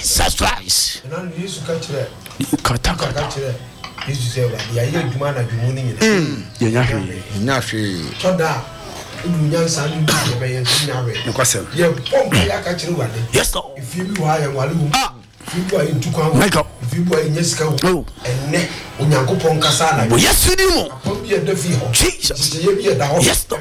Jesus Christ. And you used to catch it. Kata. You used to say, well, the idea of man and the morning. Yafi. Tonda. Young son, you pump catch you one. Yes, Lord. If you are one, if you are into Michael, if you are in Yeska, and neck, Unyanko Poncasana. Yes, you do. Jesus. Yes,